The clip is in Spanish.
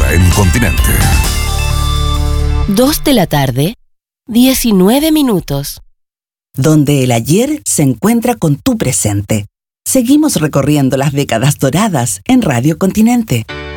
hora en Continente. 2 de la tarde, 19 minutos. Donde el ayer se encuentra con tu presente. Seguimos recorriendo las décadas doradas en Radio Continente.